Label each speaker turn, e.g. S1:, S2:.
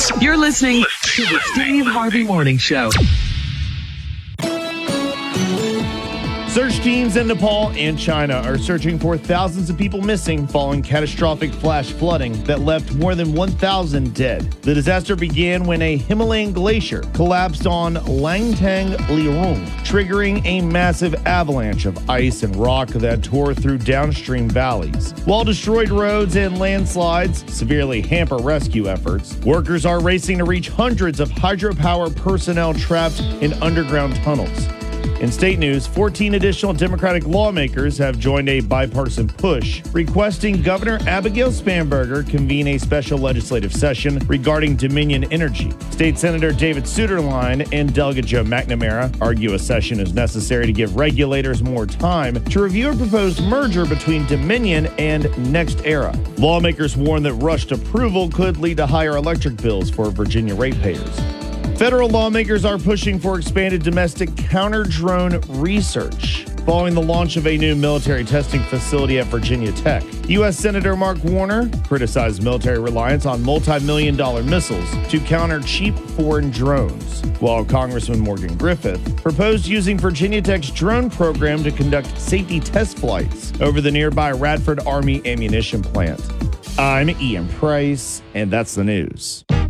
S1: You're listening to the Steve Harvey Morning Show.
S2: Search teams in Nepal and China are searching for thousands of people missing following catastrophic flash flooding that left more than 1,000 dead. The disaster began when a Himalayan glacier collapsed on Langtang Lirung, triggering a massive avalanche of ice and rock that tore through downstream valleys. While destroyed roads and landslides severely hamper rescue efforts, workers are racing to reach hundreds of hydropower personnel trapped in underground tunnels. In state news, 14 additional Democratic lawmakers have joined a bipartisan push requesting Governor Abigail Spanberger convene a special legislative session regarding Dominion Energy. State Senator David Suetterlein and Delegate Joe McNamara argue a session is necessary to give regulators more time to review a proposed merger between Dominion and NextEra. Lawmakers warn that rushed approval could lead to higher electric bills for Virginia ratepayers. Federal lawmakers are pushing for expanded domestic counter-drone research following the launch of a new military testing facility at Virginia Tech. U.S. Senator Mark Warner criticized military reliance on multi-million-dollar missiles to counter cheap foreign drones, while Congressman Morgan Griffith proposed using Virginia Tech's drone program to conduct safety test flights over the nearby Radford Army ammunition plant. I'm Ian Price, and that's the news.